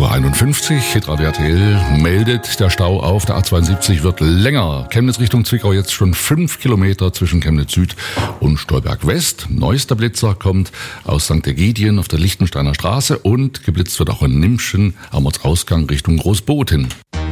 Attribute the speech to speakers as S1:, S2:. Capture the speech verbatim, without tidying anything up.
S1: Uhr einundfünfzig, Hitradio R T L meldet, der Stau auf der A zweiundsiebzig wird länger. Chemnitz Richtung Zwickau jetzt schon fünf Kilometer zwischen Chemnitz Süd und Stolberg West. Neuester Blitzer kommt aus Sankt Ägidien auf der Lichtensteiner Straße und geblitzt wird auch in Nimpschen am Ortsausgang Richtung Großboten.